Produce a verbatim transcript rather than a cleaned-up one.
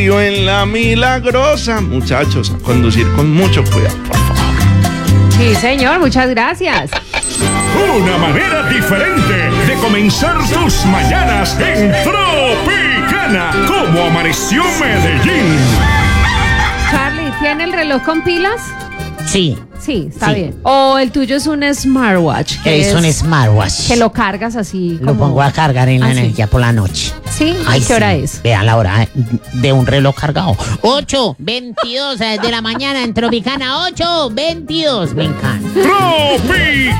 En la Milagrosa. Muchachos, conducir con mucho cuidado, por favor. Sí, señor, muchas gracias. Una manera diferente de comenzar tus mañanas en Tropicana. Como amaneció Medellín. Charlie, ¿tiene el reloj con pilas? Sí. Sí, está Sí. bien. O el tuyo es un smartwatch. Que es un smartwatch. Que lo cargas así Lo como... pongo a cargar en la así. energía por la noche. ¿Sí? ¿A Ay, qué hora sí. es? Vean la hora de un reloj cargado. ocho veintidós de la mañana en Tropicana. ocho veintidós. Me encanta. Tropicana.